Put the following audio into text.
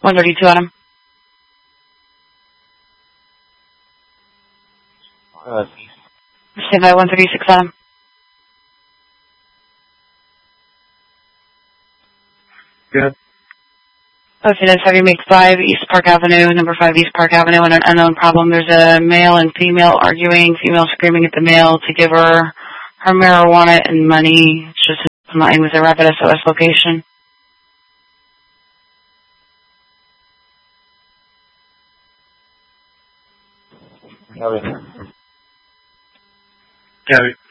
132 Adam. Stand by 136 Adam. Good. Okay, that's heavy make 5 East Park Avenue, number 5 East Park Avenue, and an unknown problem. There's a male and female arguing, female screaming at the male to give her marijuana and money. It's just in line with the Rapid SOS location. Copy.